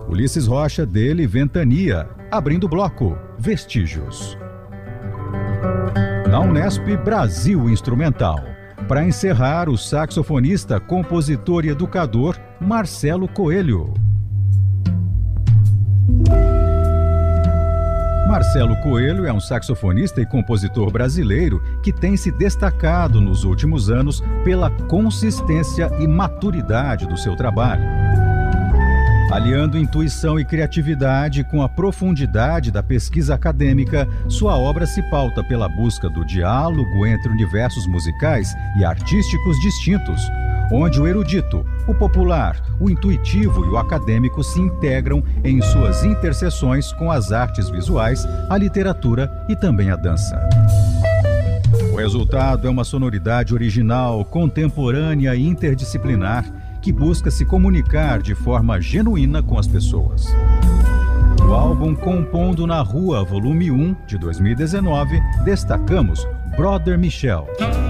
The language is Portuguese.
Ulisses Rocha, dele Ventania. Abrindo o bloco, Vestígios. Na Unesp, Brasil Instrumental. Para encerrar, o saxofonista, compositor e educador Marcelo Coelho. Marcelo Coelho é um saxofonista e compositor brasileiro que tem se destacado nos últimos anos pela consistência e maturidade do seu trabalho. Aliando intuição e criatividade com a profundidade da pesquisa acadêmica, sua obra se pauta pela busca do diálogo entre universos musicais e artísticos distintos, onde o erudito, o popular, o intuitivo e o acadêmico se integram em suas interseções com as artes visuais, a literatura e também a dança. O resultado é uma sonoridade original, contemporânea e interdisciplinar, que busca se comunicar de forma genuína com as pessoas. No álbum Compondo na Rua, volume 1, de 2019, destacamos Brother Michel.